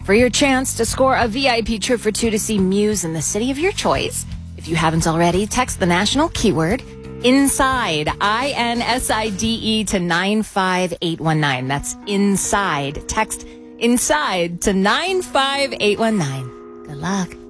for your chance to score a VIP trip for two to see Muse in the city of your choice. If you haven't already, text the national keyword INSIDE, INSIDE to 95819. That's INSIDE. Text INSIDE to 95819. Good luck.